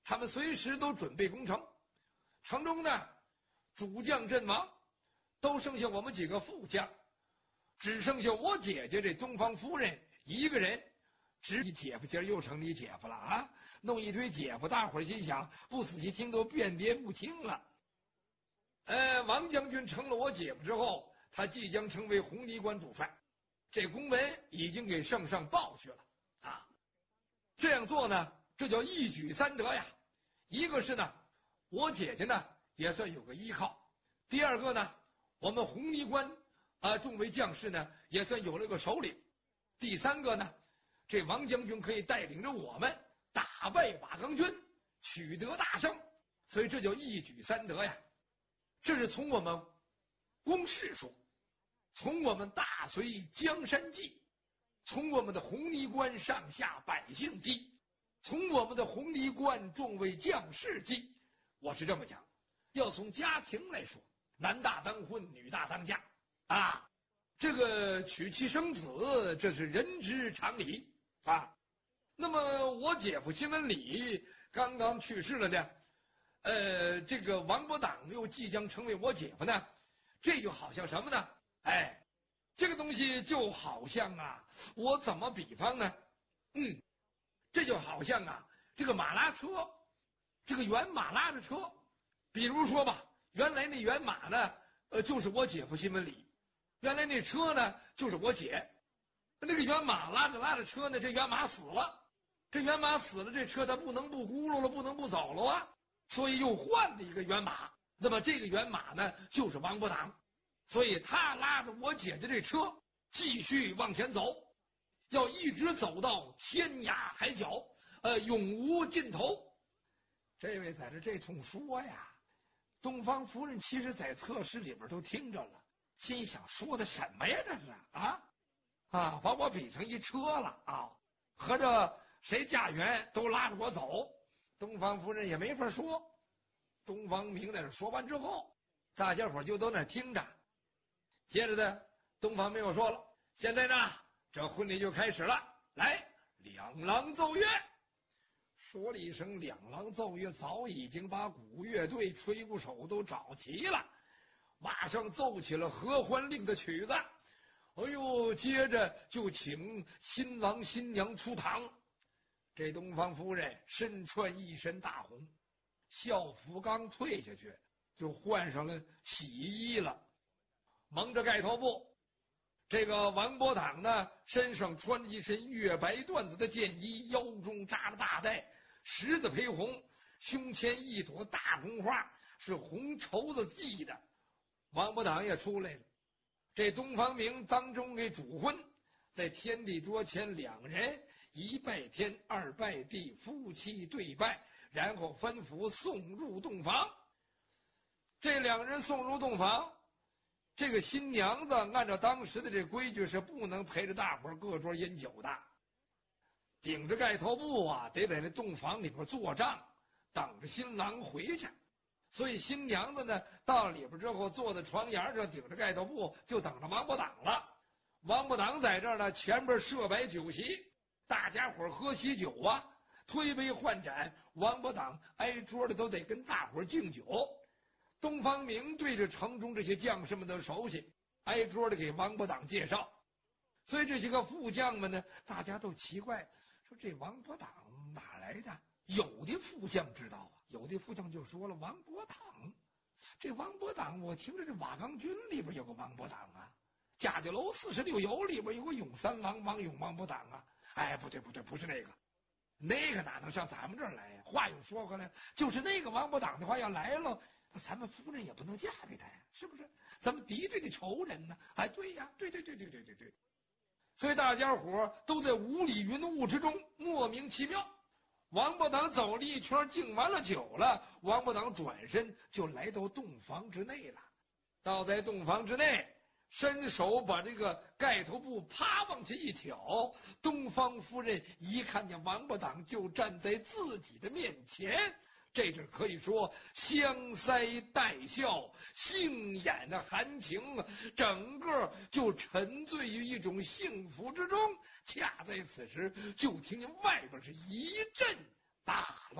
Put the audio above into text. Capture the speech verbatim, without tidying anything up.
他们随时都准备攻城。城中呢，主将阵亡，都剩下我们几个副将，只剩下我姐姐这东方夫人一个人。只你姐夫，今儿又成你姐夫了啊！弄一堆姐夫，大伙儿心想，不仔细听都辨别不清了。呃，王将军成了我姐夫之后，他即将成为红泥关主帅，这公文已经给圣上报去了啊。这样做呢，这叫一举三得呀。一个是呢，我姐姐呢也算有个依靠；第二个呢，我们红泥关啊众位将士呢也算有了个首领；第三个呢，这王将军可以带领着我们打败瓦岗军，取得大胜，所以这叫一举三得呀。这是从我们公事说，从我们大隋江山计，从我们的红泥关上下百姓计，从我们的红泥关众位将士计。我是这么讲，要从家庭来说，男大当婚，女大当嫁啊，这个娶妻生子，这是人之常理啊。那么我姐夫新闻里刚刚去世了呢，呃，这个王伯党又即将成为我姐夫呢，这就好像什么呢？哎，这个东西就好像啊，我怎么比方呢？嗯，这就好像啊，这个马拉车，这个原马拉着车，比如说吧，原来那原马呢，呃，就是我姐夫新闻里，原来那车呢，就是我姐，那个原马拉着拉着车呢，这原马死了，这原马死了，这车它不能不轱辘了，不能不走了啊，所以又换了一个原马。那么这个原马呢，就是王伯党，所以他拉着我姐姐这车继续往前走，要一直走到天涯海角，呃，永无尽头。这位在这这通说呀，东方夫人其实在侧室里边都听着了，心想说的什么呀？这是啊啊，把我比成一车了啊！合着谁家园都拉着我走，东方夫人也没法说。东方明在这说完之后，大家伙就都那听着。接着呢，东方明又说了：“现在呢，这婚礼就开始了，来，两郎奏乐。”说了一声两郎奏乐，早已经把鼓乐队、吹鼓手都找齐了，马上奏起了合欢令的曲子。哎呦，接着就请新郎新娘出堂。这东方夫人身穿一身大红，校服刚退下去，就换上了洗衣了，蒙着盖头布。这个王伯党呢，身上穿着一身月白缎子的箭衣，腰中扎着大带，十字披红，胸前一朵大红花，是红绸子系的。王伯党也出来了。这东方明当中给主婚，在天地桌前，两人一拜天，二拜地，夫妻对拜，然后吩咐送入洞房。这两人送入洞房，这个新娘子按照当时的这规矩是不能陪着大伙儿各桌饮酒的，顶着盖头布啊，得在那洞房里边坐帐，等着新郎回去。所以新娘子呢，到里边之后，坐在床沿上，顶着盖头布，就等着王伯党了。王伯党在这儿呢，前边设摆酒席，大家伙喝喜酒啊，推杯换盏，王伯党挨桌的都得跟大伙敬酒。东方明对着城中这些将士们都熟悉，挨桌的给王伯党介绍。所以这些个副将们呢，大家都奇怪，说这王伯党哪来的？有的副将知道啊，有的副将就说了，王伯党，这王伯党，我听着这瓦岗军里边有个王伯党啊，贾家楼四十六友里边有个永三郎王永王伯党啊。哎，不对不对，不是那个，那个哪能上咱们这儿来呀？话又说回来，就是那个王伯党的话要来了，咱们夫人也不能嫁给他呀，是不是？咱们敌对的仇人呢？哎，对呀，对对对对对对对。所以大家伙都在雾里云雾之中莫名其妙。王伯党走了一圈，敬完了酒了，王伯党转身就来到洞房之内了。到在洞房之内，伸手把这个盖头布啪往下一挑，东方夫人一看见王伯党就站在自己的面前，这阵可以说香腮带笑，杏眼的含情，整个就沉醉于一种幸福之中。恰在此时，就听见外边是一阵大